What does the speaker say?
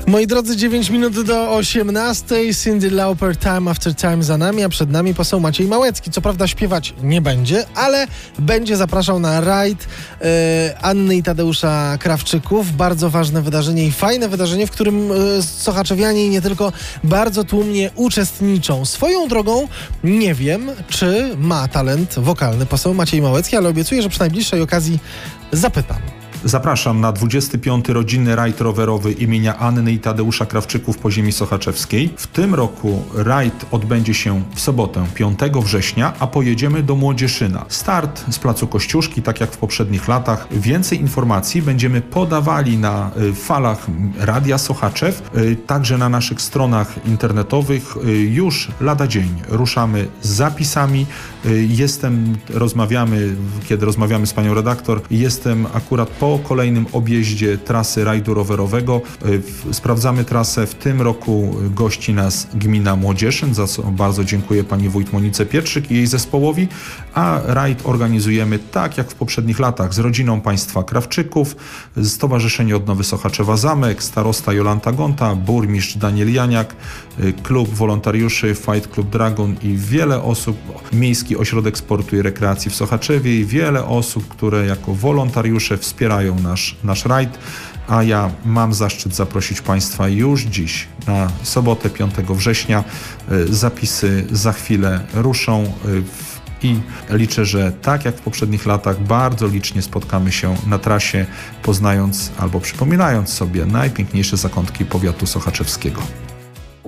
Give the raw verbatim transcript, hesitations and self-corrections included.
Moi drodzy, dziewięć minut do osiemnastej. Cyndi Lauper, Time After Time za nami, a przed nami poseł Maciej Małecki. Co prawda śpiewać nie będzie, ale będzie zapraszał na rajd e, Anny i Tadeusza Krawczyków. Bardzo ważne wydarzenie i fajne wydarzenie, w którym e, sochaczewianie i nie tylko bardzo tłumnie uczestniczą. Swoją drogą nie wiem, czy ma talent wokalny poseł Maciej Małecki, ale obiecuję, że przy najbliższej okazji zapytam. Zapraszam na dwudziesty piąty rodzinny rajd rowerowy imienia Anny i Tadeusza Krawczyków po ziemi sochaczewskiej. W tym roku rajd odbędzie się w sobotę, piątego września, a pojedziemy do Młodzieszyna. Start z placu Kościuszki, tak jak w poprzednich latach. Więcej informacji będziemy podawali na falach Radia Sochaczew, także na naszych stronach internetowych. Już lada dzień ruszamy z zapisami. Jestem, rozmawiamy, kiedy rozmawiamy z panią redaktor, jestem akurat po kolejnym objeździe trasy rajdu rowerowego. Sprawdzamy trasę. W tym roku gości nas gmina Młodzieszyn, za co bardzo dziękuję pani wójt Monice Pietrzyk i jej zespołowi, a rajd organizujemy tak jak w poprzednich latach z rodziną państwa Krawczyków, Stowarzyszenie Odnowy Sochaczewa Zamek, starosta Jolanta Gonta, burmistrz Daniel Janiak, klub wolontariuszy Fight Club Dragon i wiele osób, Miejski Ośrodek Sportu i Rekreacji w Sochaczewie i wiele osób, które jako wolontariusze wspierają nasz, nasz rajd, a ja mam zaszczyt zaprosić Państwa już dziś na sobotę piątego września. Zapisy za chwilę ruszą i liczę, że tak jak w poprzednich latach bardzo licznie spotkamy się na trasie, poznając albo przypominając sobie najpiękniejsze zakątki powiatu sochaczewskiego.